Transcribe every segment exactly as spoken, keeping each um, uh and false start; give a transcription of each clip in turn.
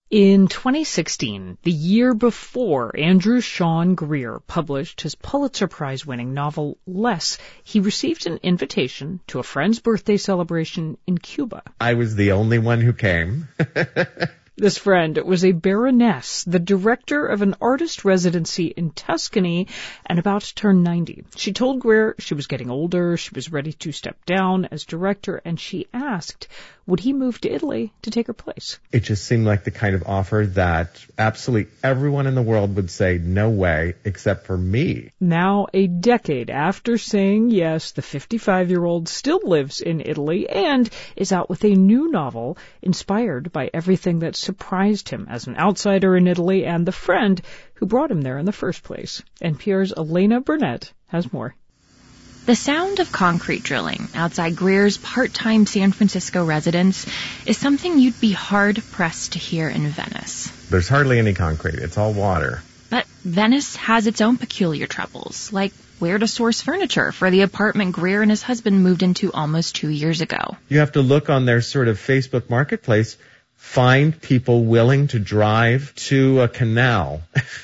In twenty sixteen, the year before Andrew Sean Greer published his Pulitzer Prize-winning novel Less, he received an invitation to a friend's birthday celebration in Cuba. I was the only one who came. This friend was a baroness, the director of an artist residency in Tuscany, and about to turn ninety. She told Greer she was getting older, she was ready to step down as director, and she asked, would he move to Italy to take her place? It just seemed like the kind of offer that absolutely everyone in the world would say no way, except for me. Now, a decade after saying yes, the fifty-five-year-old still lives in Italy and is out with a new novel inspired by everything that surprised him as an outsider in Italy and the friend who brought him there in the first place. N P R's Elena Burnett has more. The sound of concrete drilling outside Greer's part-time San Francisco residence is something you'd be hard-pressed to hear in Venice. There's hardly any concrete. It's all water. But Venice has its own peculiar troubles, like where to source furniture for the apartment Greer and his husband moved into almost two years ago. You have to look on their sort of Facebook marketplace, find people willing to drive to a canal,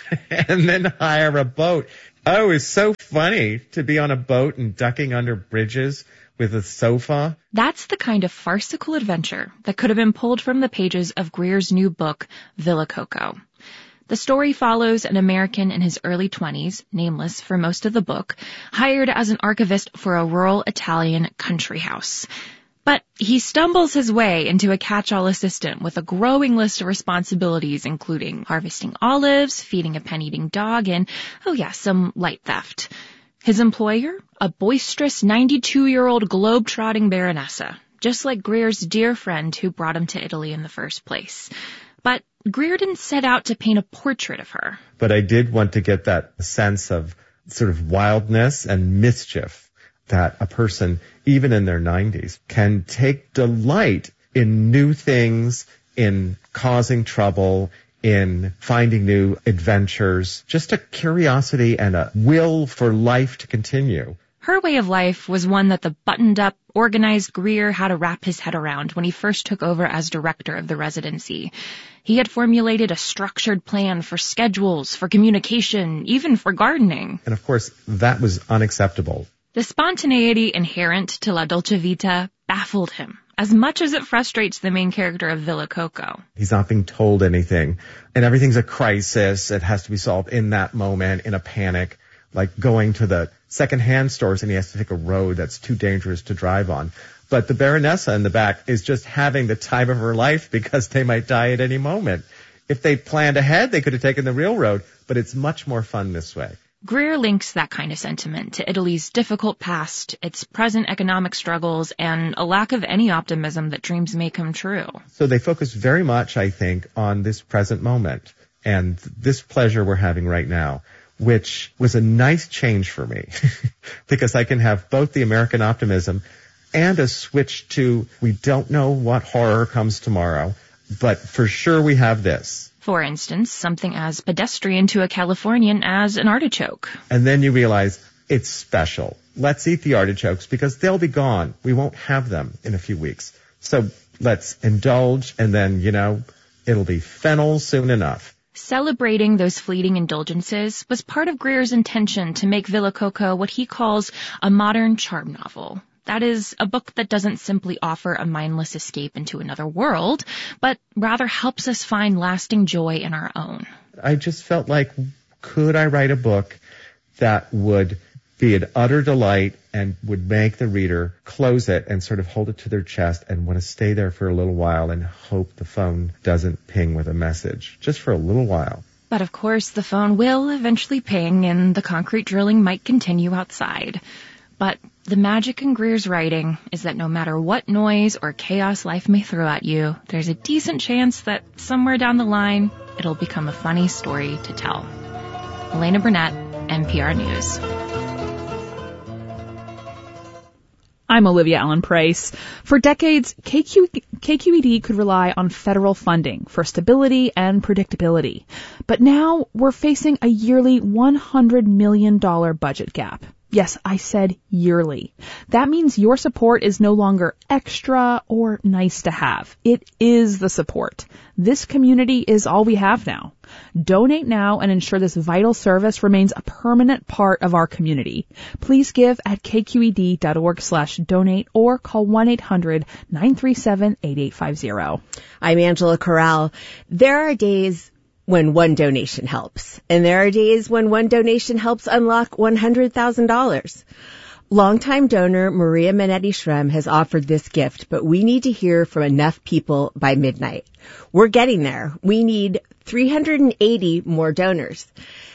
and then hire a boat. Oh, it's so funny to be on a boat and ducking under bridges with a sofa. That's the kind of farcical adventure that could have been pulled from the pages of Greer's new book, Villa Coco. The story follows an American in his early twenties, nameless for most of the book, hired as an archivist for a rural Italian country house. But he stumbles his way into a catch-all assistant with a growing list of responsibilities, including harvesting olives, feeding a pen-eating dog, and, oh yeah, some light theft. His employer? A boisterous ninety-two-year-old globe-trotting baronessa, just like Greer's dear friend who brought him to Italy in the first place. But Greer didn't set out to paint a portrait of her. But I did want to get that sense of sort of wildness and mischief that a person, even in their nineties, can take delight in new things, in causing trouble, in finding new adventures, just a curiosity and a will for life to continue. Her way of life was one that the buttoned-up, organized Greer had to wrap his head around when he first took over as director of the residency. He had formulated a structured plan for schedules, for communication, even for gardening. And of course, that was unacceptable. The spontaneity inherent to La Dolce Vita baffled him, as much as it frustrates the main character of Villa Coco. He's not being told anything, and everything's a crisis. It has to be solved in that moment, in a panic, like going to the second-hand stores and he has to take a road that's too dangerous to drive on. But the Baronessa in the back is just having the time of her life because they might die at any moment. If they planned ahead, they could have taken the real road, but it's much more fun this way. Greer links that kind of sentiment to Italy's difficult past, its present economic struggles, and a lack of any optimism that dreams may come true. So they focus very much, I think, on this present moment and this pleasure we're having right now, which was a nice change for me because I can have both the American optimism and a switch to we don't know what horror comes tomorrow, but for sure we have this. For instance, something as pedestrian to a Californian as an artichoke. And then you realize it's special. Let's eat the artichokes because they'll be gone. We won't have them in a few weeks. So let's indulge and then, you know, it'll be fennel soon enough. Celebrating those fleeting indulgences was part of Greer's intention to make Villa Coco what he calls a modern charm novel. That is, a book that doesn't simply offer a mindless escape into another world, but rather helps us find lasting joy in our own. I just felt like, could I write a book that would be an utter delight and would make the reader close it and sort of hold it to their chest and want to stay there for a little while and hope the phone doesn't ping with a message, just for a little while. But of course, the phone will eventually ping and the concrete drilling might continue outside. But the magic in Greer's writing is that no matter what noise or chaos life may throw at you, there's a decent chance that somewhere down the line, it'll become a funny story to tell. Elena Burnett, N P R News. I'm Olivia Allen Price. For decades, K Q, K Q E D could rely on federal funding for stability and predictability. But now we're facing a yearly one hundred million dollars budget gap. Yes, I said yearly. That means your support is no longer extra or nice to have. It is the support. This community is all we have now. Donate now and ensure this vital service remains a permanent part of our community. Please give at kqed.org slash donate or call one eight hundred nine three seven eight eight five zero. I'm Angela Corral. There are days when one donation helps, and there are days when one donation helps unlock one hundred thousand dollars. Longtime donor Maria Minetti-Shrem has offered this gift, but we need to hear from enough people by midnight. We're getting there. We need three hundred eighty more donors.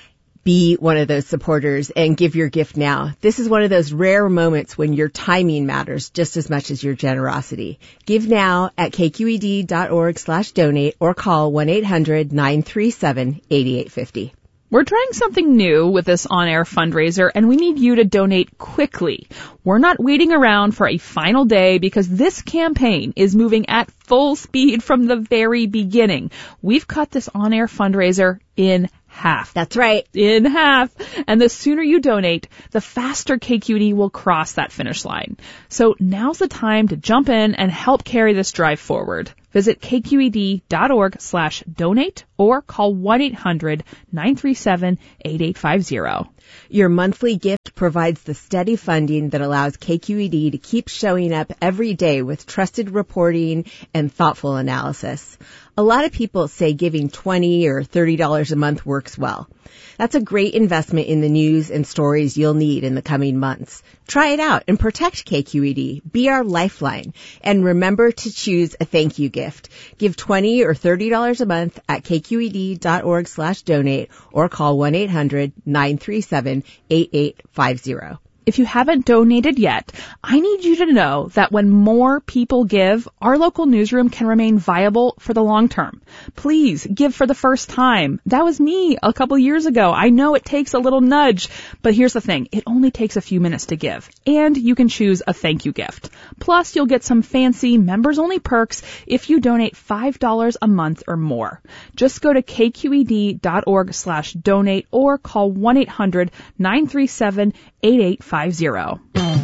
Be one of those supporters and give your gift now. This is one of those rare moments when your timing matters just as much as your generosity. Give now at kqed.org slash donate or call one eight hundred nine three seven eight eight five zero. We're trying something new with this on-air fundraiser, and we need you to donate quickly. We're not waiting around for a final day because this campaign is moving at full speed from the very beginning. We've cut this on-air fundraiser in half. That's right. In half. And the sooner you donate, the faster K Q E D will cross that finish line. So now's the time to jump in and help carry this drive forward. Visit kqed.org slash donate or call one eight hundred nine three seven eight eight five zero. Your monthly gift provides the steady funding that allows K Q E D to keep showing up every day with trusted reporting and thoughtful analysis. A lot of people say giving twenty dollars or thirty dollars a month works well. That's a great investment in the news and stories you'll need in the coming months. Try it out and protect K Q E D. Be our lifeline. And remember to choose a thank you gift. Give twenty dollars or thirty dollars a month at kqed.org slash donate or call one eight hundred nine three seven eight eight five zero. If you haven't donated yet, I need you to know that when more people give, our local newsroom can remain viable for the long term. Please give for the first time. That was me a couple years ago. I know it takes a little nudge, but here's the thing. It only takes a few minutes to give, and you can choose a thank you gift. Plus, you'll get some fancy members-only perks if you donate five dollars a month or more. Just go to kqed.org slash donate or call one eight hundred nine three seven eight eight five zero.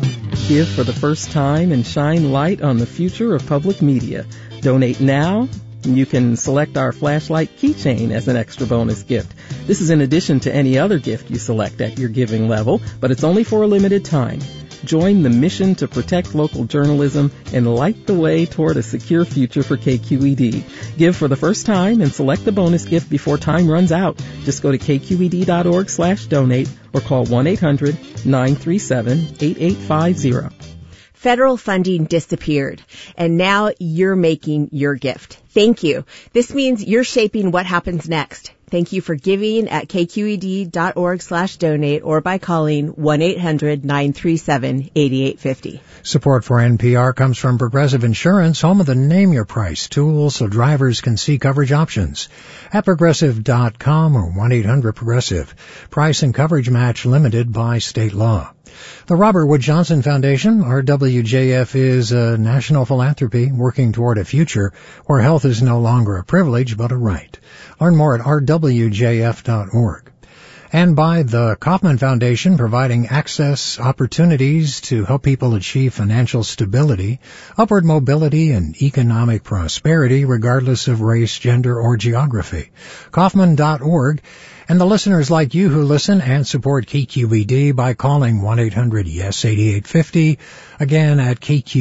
Give for the first time and shine light on the future of public media. Donate now. You can select our flashlight keychain as an extra bonus gift. This is in addition to any other gift you select at your giving level, but it's only for a limited time. Join the mission to protect local journalism and light the way toward a secure future for K Q E D. Give for the first time and select the bonus gift before time runs out. Just go to kqed.org slash donate or call one eight hundred nine three seven eight eight five zero. Federal funding disappeared, and now you're making your gift. Thank you. This means you're shaping what happens next. Thank you for giving at kqed.org slash donate or by calling one eight hundred nine three seven eight eight five zero. Support for N P R comes from Progressive Insurance, home of the Name Your Price tool so drivers can see coverage options. At progressive dot com or one eight hundred progressive. Price and coverage match limited by state law. The Robert Wood Johnson Foundation, R W J F, is a national philanthropy working toward a future where health is no longer a privilege but a right. Learn more at r w j f dot org. And by the Kauffman Foundation, providing access opportunities to help people achieve financial stability, upward mobility, and economic prosperity regardless of race, gender, or geography. Kauffman dot org. And the listeners like you who listen and support K Q E D by calling one eight hundred yes eight eight five zero, again at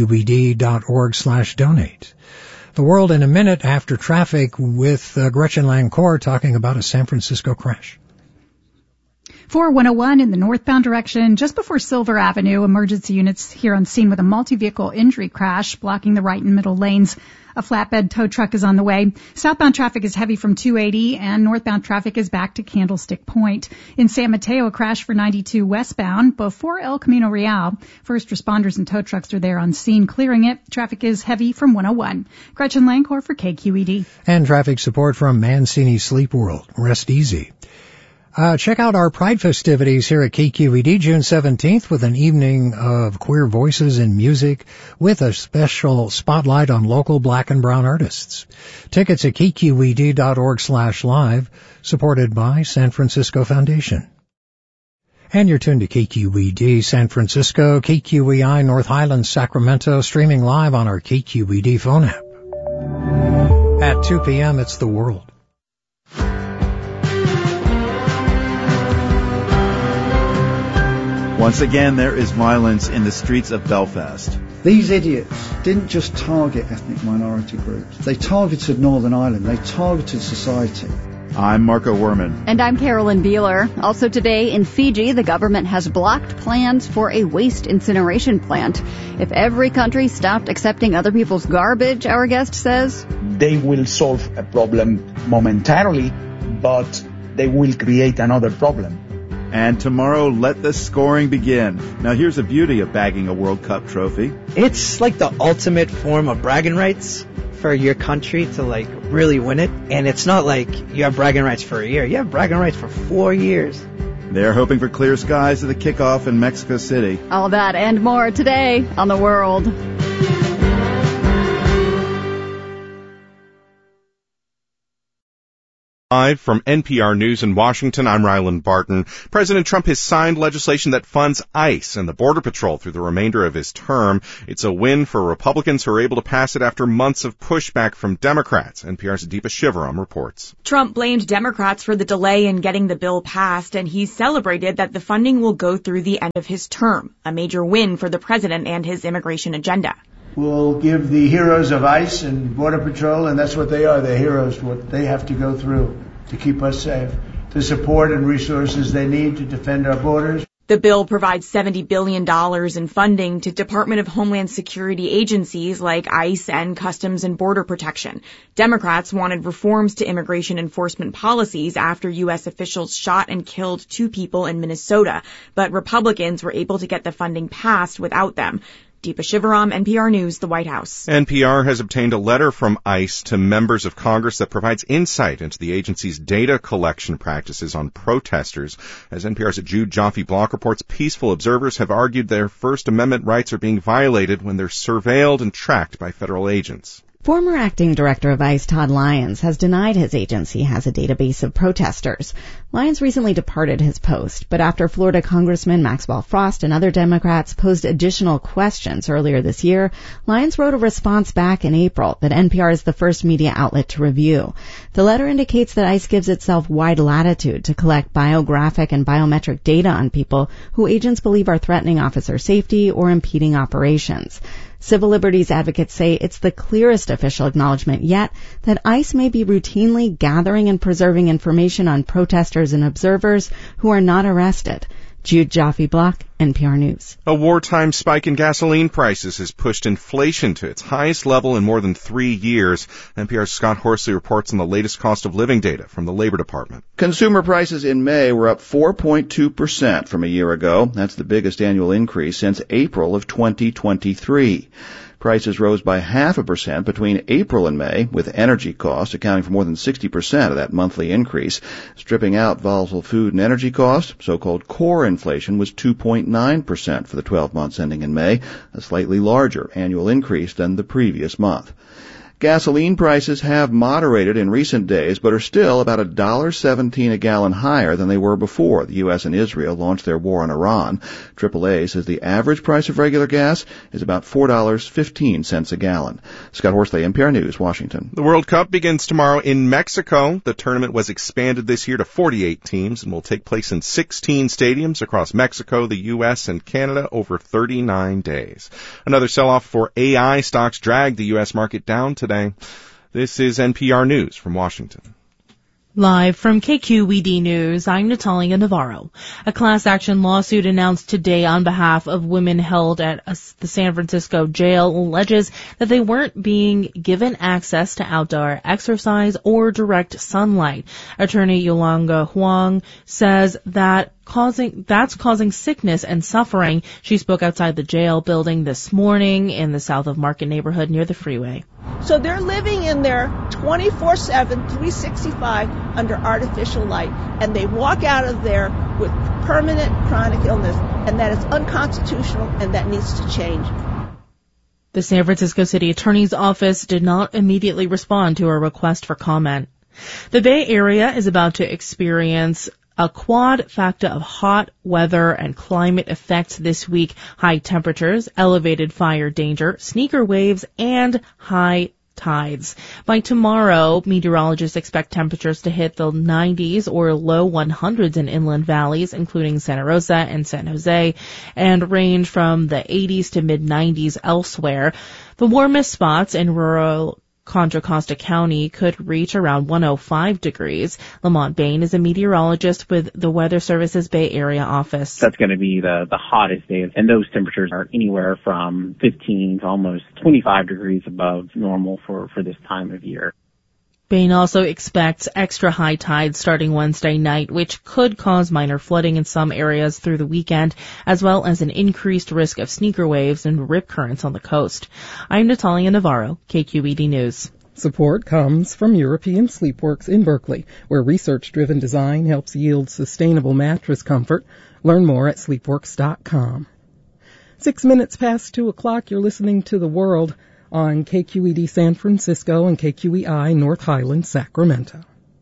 kqed.org slash donate. The world in a minute after traffic with uh, Gretchen Lancourt talking about a San Francisco crash. four one oh one in the northbound direction, just before Silver Avenue, emergency units here on scene with a multi-vehicle injury crash blocking the right and middle lanes. A flatbed tow truck is on the way. Southbound traffic is heavy from two eighty, and northbound traffic is back to Candlestick Point. In San Mateo, a crash for ninety-two westbound before El Camino Real. First responders and tow trucks are there on scene clearing it. Traffic is heavy from one oh one. Gretchen Lancourt for K Q E D. And traffic support from Mancini Sleep World. Rest easy. Uh, check out our Pride festivities here at K Q E D June seventeenth with an evening of queer voices and music with a special spotlight on local black and brown artists. Tickets at kqed.org slash live, supported by San Francisco Foundation. And you're tuned to K Q E D San Francisco, K Q E I North Highlands, Sacramento, streaming live on our K Q E D phone app. At two p.m., it's The World. Once again, there is violence in the streets of Belfast. These idiots didn't just target ethnic minority groups. They targeted Northern Ireland. They targeted society. I'm Marco Werman. And I'm Carolyn Beeler. Also today in Fiji, the government has blocked plans for a waste incineration plant. If every country stopped accepting other people's garbage, our guest says, they will solve a problem momentarily, but they will create another problem. And tomorrow, let the scoring begin. Now, here's the beauty of bagging a World Cup trophy. It's like the ultimate form of bragging rights for your country to, like, really win it. And it's not like you have bragging rights for a year. You have bragging rights for four years. They're hoping for clear skies at the kickoff in Mexico City. All that and more today on The World. Live from N P R News in Washington, I'm Ryland Barton. President Trump has signed legislation that funds ICE and the Border Patrol through the remainder of his term. It's a win for Republicans who are able to pass it after months of pushback from Democrats. N P R's Deepa Shivaram reports. Trump blamed Democrats for the delay in getting the bill passed, and he celebrated that the funding will go through the end of his term, a major win for the president and his immigration agenda. We'll give the heroes of ICE and Border Patrol, and that's what they are, they're heroes, what they have to go through to keep us safe, the support and resources they need to defend our borders. The bill provides seventy billion dollars in funding to Department of Homeland Security agencies like ICE and Customs and Border Protection. Democrats wanted reforms to immigration enforcement policies after U S officials shot and killed two people in Minnesota, but Republicans were able to get the funding passed without them. Deepa Shivaram, N P R News, the White House. N P R has obtained a letter from ICE to members of Congress that provides insight into the agency's data collection practices on protesters. As N P R's Jude Joffe-Block reports, peaceful observers have argued their First Amendment rights are being violated when they're surveilled and tracked by federal agents. Former acting director of ICE Todd Lyons has denied his agency has a database of protesters. Lyons recently departed his post, but after Florida Congressman Maxwell Frost and other Democrats posed additional questions earlier this year, Lyons wrote a response back in April that N P R is the first media outlet to review. The letter indicates that ICE gives itself wide latitude to collect biographic and biometric data on people who agents believe are threatening officer safety or impeding operations. Civil liberties advocates say it's the clearest official acknowledgement yet that ICE may be routinely gathering and preserving information on protesters and observers who are not arrested. Jude Joffe-Block, N P R News. A wartime spike in gasoline prices has pushed inflation to its highest level in more than three years. N P R's Scott Horsley reports on the latest cost of living data from the Labor Department. Consumer prices in May were up four point two percent from a year ago. That's the biggest annual increase since April of twenty twenty-three. Prices rose by half a percent between April and May, with energy costs accounting for more than sixty percent of that monthly increase. Stripping out volatile food and energy costs, so-called core inflation was two point nine percent for the twelve months ending in May, a slightly larger annual increase than the previous month. Gasoline prices have moderated in recent days, but are still about one dollar seventeen a gallon higher than they were before the U S and Israel launched their war on Iran. triple A says the average price of regular gas is about four dollars and fifteen cents a gallon. Scott Horsley, N P R News, Washington. The World Cup begins tomorrow in Mexico. The tournament was expanded this year to forty-eight teams and will take place in sixteen stadiums across Mexico, the U S, and Canada over thirty-nine days. Another sell-off for A I stocks dragged the U S market down today. Today. This is N P R News from Washington. Live from K Q E D News, I'm Natalia Navarro. A class action lawsuit announced today on behalf of women held at a, the San Francisco jail alleges that they weren't being given access to outdoor exercise or direct sunlight. Attorney Yolanda Huang says that causing that's causing sickness and suffering. She spoke outside the jail building this morning in the south of Market neighborhood near the freeway. So they're living in there twenty-four seven, three sixty-five under artificial light, and they walk out of there with permanent chronic illness, and that is unconstitutional, and that needs to change. The San Francisco City Attorney's Office did not immediately respond to a request for comment. The Bay Area is about to experience A quad factor of hot weather and climate effects this week: high temperatures, elevated fire danger, sneaker waves, and high tides. By tomorrow, meteorologists expect temperatures to hit the nineties or low hundreds in inland valleys, including Santa Rosa and San Jose, and range from the eighties to mid nineties elsewhere. The warmest spots in rural Contra Costa County could reach around one hundred five degrees. Lamont Bain is a meteorologist with the Weather Service's Bay Area office. That's going to be the, the hottest days, and those temperatures are anywhere from fifteen to almost twenty-five degrees above normal for, for this time of year. Bain also expects extra high tides starting Wednesday night, which could cause minor flooding in some areas through the weekend, as well as an increased risk of sneaker waves and rip currents on the coast. I'm Natalia Navarro, K Q E D News. Support comes from European Sleepworks in Berkeley, where research-driven design helps yield sustainable mattress comfort. Learn more at sleepworks dot com. Six minutes past two o'clock, you're listening to The World on K Q E D San Francisco and K Q E I North Highlands, Sacramento.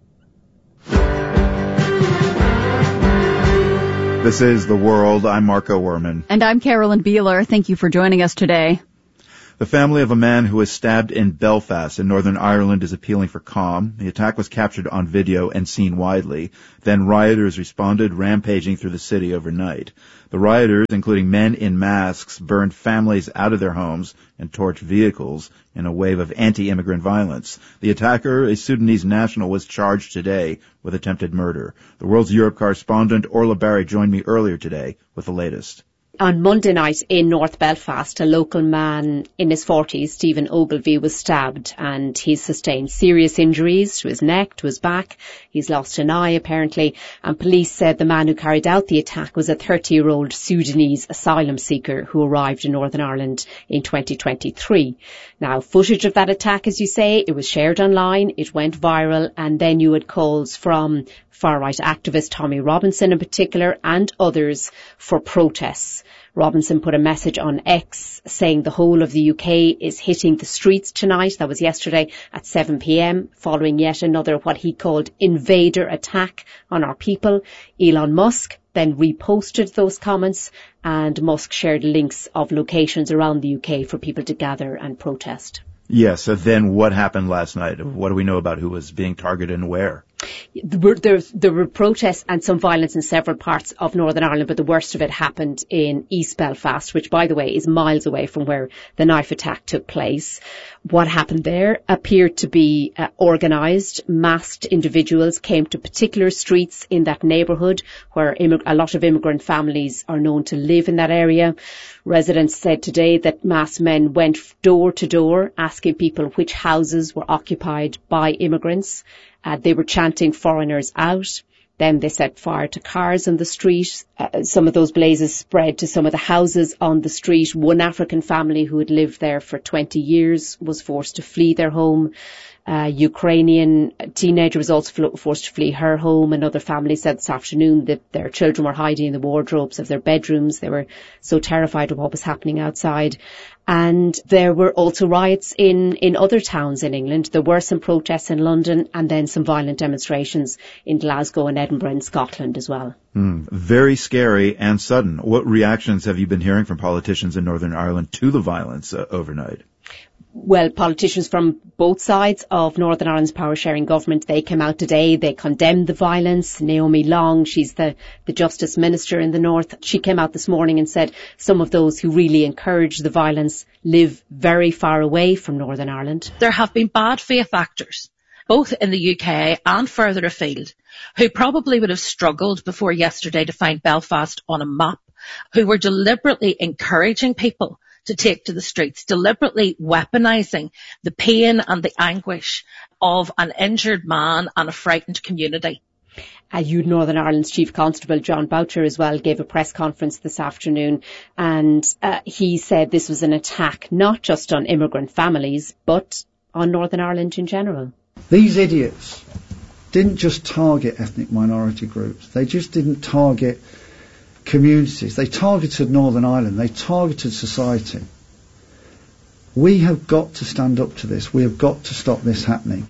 This is The World. I'm Marco Werman. And I'm Carolyn Beeler. Thank you for joining us today. The family of a man who was stabbed in Belfast in Northern Ireland is appealing for calm. The attack was captured on video and seen widely. Then rioters responded, rampaging through the city overnight. The rioters, including men in masks, burned families out of their homes and torched vehicles in a wave of anti-immigrant violence. The attacker, a Sudanese national, was charged today with attempted murder. The World's Europe correspondent Orla Barry joined me earlier today with the latest. On Monday night in North Belfast, a local man in his forties, Stephen Ogilvie, was stabbed and he's sustained serious injuries to his neck, to his back. He's lost an eye, apparently, and police said the man who carried out the attack was a thirty-year-old Sudanese asylum seeker who arrived in Northern Ireland in twenty twenty-three. Now, footage of that attack, as you say, it was shared online, it went viral, and then you had calls from far-right activist Tommy Robinson in particular and others for protests. Robinson put a message on X saying the whole of the U K is hitting the streets tonight. That was yesterday at seven p.m. following yet another what he called invader attack on our people. Elon Musk then reposted those comments, and Musk shared links of locations around the U K for people to gather and protest. Yes, so then what happened last night? What do we know about who was being targeted and where? There were, there, there were protests and some violence in several parts of Northern Ireland, but the worst of it happened in East Belfast, which, by the way, is miles away from where the knife attack took place. What happened there appeared to be uh, organised. Massed individuals came to particular streets in that neighbourhood where immig- a lot of immigrant families are known to live in that area. Residents said today that masked men went door to door asking people which houses were occupied by immigrants. Uh, they were chanting foreigners out. Then they set fire to cars on the street. Uh, some of those blazes spread to some of the houses on the street. One African family who had lived there for twenty years was forced to flee their home. A Ukrainian teenager was also forced to flee her home. Another family said this afternoon that their children were hiding in the wardrobes of their bedrooms. They were so terrified of what was happening outside. And there were also riots in, in other towns in England. There were some protests in London and then some violent demonstrations in Glasgow and Edinburgh and Scotland as well. Mm, very scary and sudden. What reactions have you been hearing from politicians in Northern Ireland to the violence uh, overnight? Well, politicians from both sides of Northern Ireland's power-sharing government, they came out today. They condemned the violence. Naomi Long, she's the, the Justice Minister in the North, she came out this morning and said some of those who really encourage the violence live very far away from Northern Ireland. There have been bad faith actors, both in the U K and further afield, who probably would have struggled before yesterday to find Belfast on a map, who were deliberately encouraging people to take to the streets, deliberately weaponising the pain and the anguish of an injured man and a frightened community. Uh, you, Northern Ireland's Chief Constable John Boucher as well gave a press conference this afternoon, and uh, he said this was an attack not just on immigrant families but on Northern Ireland in general. These idiots didn't just target ethnic minority groups, they just didn't target communities, they targeted Northern Ireland, they targeted society. We have got to stand up to this, we have got to stop this happening.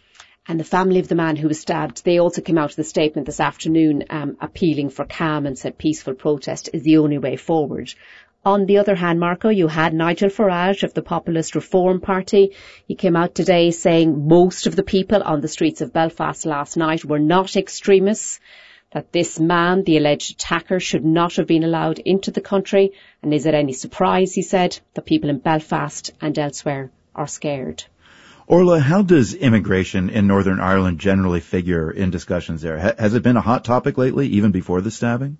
and the family of the man who was stabbed, they also came out with a statement this afternoon um, appealing for calm and said peaceful protest is the only way forward. On the other hand, Marco, you had Nigel Farage of the Populist Reform Party. He came out today saying most of the people on the streets of Belfast last night were not extremists, that this man, the alleged attacker, should not have been allowed into the country. And is it any surprise, he said, that people in Belfast and elsewhere are scared? Orla, how does immigration in Northern Ireland generally figure in discussions there? Ha- has it been a hot topic lately, even before the stabbing?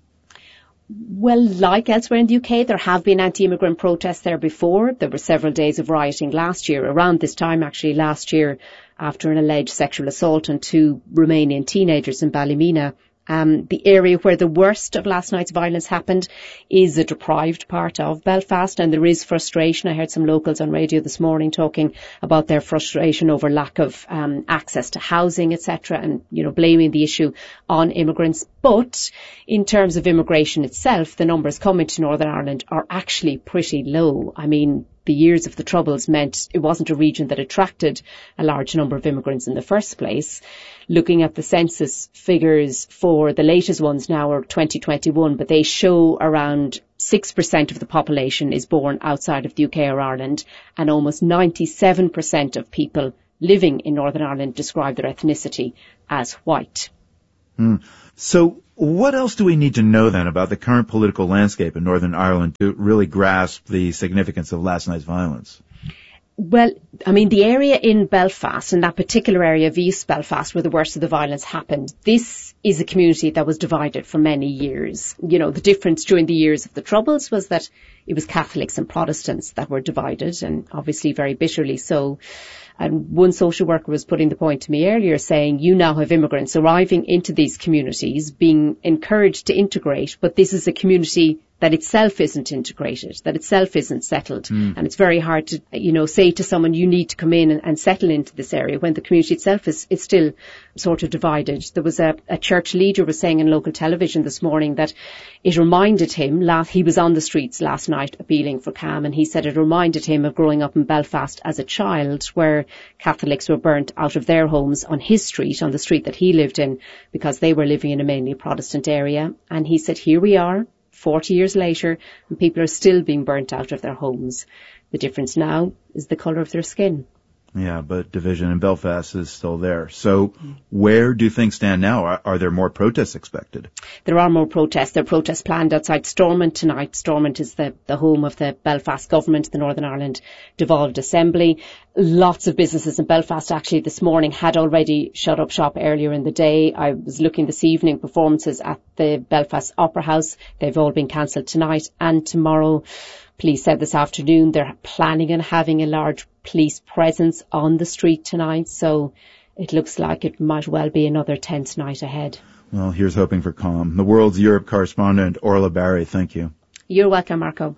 Well, like elsewhere in the U K, there have been anti-immigrant protests there before. There were several days of rioting last year, around this time actually last year, after an alleged sexual assault on two Romanian teenagers in Ballymena. Um, the area where the worst of last night's violence happened is a deprived part of Belfast, and there is frustration. I heard some locals on radio this morning talking about their frustration over lack of um, access to housing, et cetera, and, you know, blaming the issue on immigrants. But in terms of immigration itself, the numbers coming to Northern Ireland are actually pretty low. I mean, the years of the Troubles meant it wasn't a region that attracted a large number of immigrants in the first place. Looking at the census figures for the latest ones now are twenty twenty-one, but they show around six percent of the population is born outside of the U K or Ireland, and almost ninety-seven percent of people living in Northern Ireland describe their ethnicity as white. Hmm. So what else do we need to know then about the current political landscape in Northern Ireland to really grasp the significance of last night's violence? Well, I mean, the area in Belfast, in that particular area of East Belfast where the worst of the violence happened, this is a community that was divided for many years. You know, the difference during the years of the Troubles was that it was Catholics and Protestants that were divided, and obviously very bitterly so. And one social worker was putting the point to me earlier saying, you now have immigrants arriving into these communities, being encouraged to integrate, but this is a community that itself isn't integrated, that itself isn't settled. Mm. And it's very hard to, you know, say to someone, you need to come in and, and settle into this area when the community itself is, is still sort of divided. There was a, a church leader was saying in local television this morning that it reminded him, last, he was on the streets last night appealing for calm, and he said it reminded him of growing up in Belfast as a child where Catholics were burnt out of their homes on his street, on the street that he lived in, because they were living in a mainly Protestant area. And he said, here we are, forty years later, and people are still being burnt out of their homes. The difference now is the colour of their skin. Yeah, but division in Belfast is still there. So where do things stand now? Are, are there more protests expected? There are more protests. There are protests planned outside Stormont tonight. Stormont is the, the home of the Belfast government, the Northern Ireland Devolved Assembly. Lots of businesses in Belfast actually this morning had already shut up shop earlier in the day. I was looking this evening, performances at the Belfast Opera House. They've all been cancelled tonight and tomorrow. Police said this afternoon they're planning on having a large police presence on the street tonight, so it looks like it might well be another tense night ahead. Well, here's hoping for calm. The World's Europe correspondent, Orla Barry, thank you. You're welcome, Marco.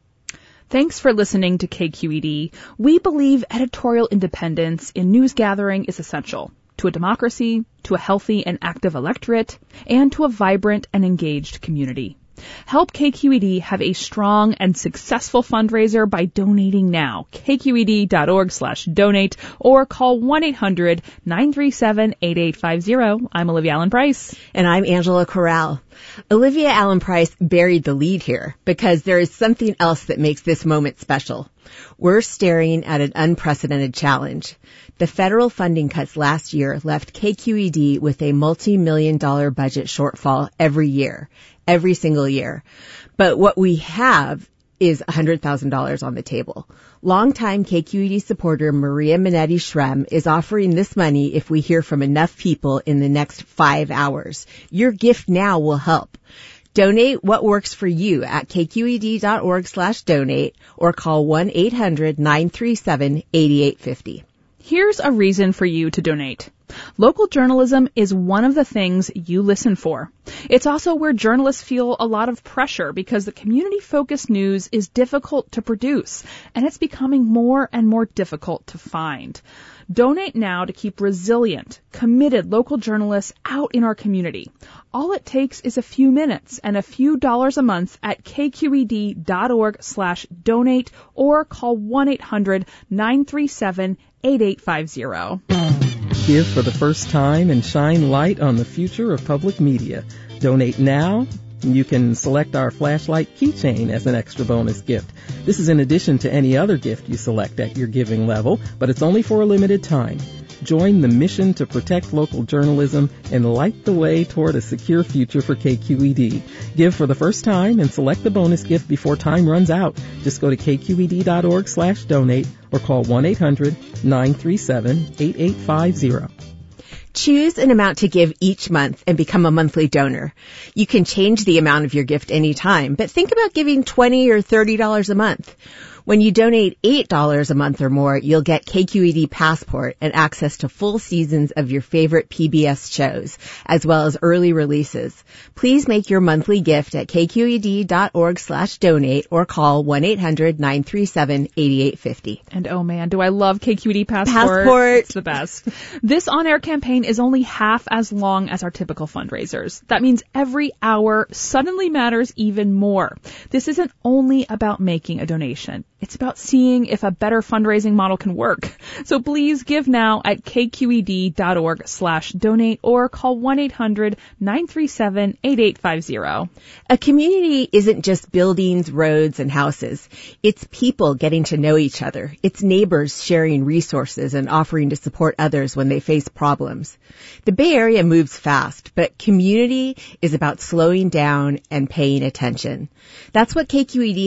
Thanks for listening to K Q E D. We believe editorial independence in news gathering is essential to a democracy, to a healthy and active electorate, and to a vibrant and engaged community. Help K Q E D have a strong and successful fundraiser by donating now. K Q E D dot org slash donate or call one eight hundred nine three seven eight eight five zero. I'm Olivia Allen Price. And I'm Angela Corral. Olivia Allen Price buried the lead here because there is something else that makes this moment special. We're staring at an unprecedented challenge. The federal funding cuts last year left K Q E D with a multi-million dollar budget shortfall every year, every single year. But what we have is one hundred thousand dollars on the table. Longtime K Q E D supporter Maria Minetti Shrem is offering this money if we hear from enough people in the next five hours. Your gift now will help. Donate what works for you at K Q E D dot org slash donate or call one eight hundred nine three seven eight eight five zero. Here's a reason for you to donate. Local journalism is one of the things you listen for. It's also where journalists feel a lot of pressure because the community-focused news is difficult to produce, and it's becoming more and more difficult to find. Donate now to keep resilient, committed local journalists out in our community. All it takes is a few minutes and a few dollars a month at K Q E D dot org slash donate or call one eight hundred nine three seven eight eight five zero. Give for the first time and shine light on the future of public media. Donate now. You can select our flashlight keychain as an extra bonus gift. This is in addition to any other gift you select at your giving level, but it's only for a limited time. Join the mission to protect local journalism and light the way toward a secure future for K Q E D. Give for the first time and select the bonus gift before time runs out. Just go to k q e d dot org slash donate or call one eight hundred nine three seven eight eight five zero. Choose an amount to give each month and become a monthly donor. You can change the amount of your gift anytime, but think about giving twenty dollars or thirty dollars a month. When you donate eight dollars a month or more, you'll get K Q E D Passport and access to full seasons of your favorite P B S shows, as well as early releases. Please make your monthly gift at k q e d dot org slash donate or call one eight hundred nine three seven eight eight five zero. And oh man, do I love K Q E D Passport. Passport. It's the best. This on-air campaign is only half as long as our typical fundraisers. That means every hour suddenly matters even more. This isn't only about making a donation. It's about seeing if a better fundraising model can work. So please give now at k q e d dot org slash donate or call one eight hundred nine three seven eight eight five zero. A community isn't just buildings, roads, and houses. It's people getting to know each other. It's neighbors sharing resources and offering to support others when they face problems. The Bay Area moves fast, but community is about slowing down and paying attention. That's what K Q E D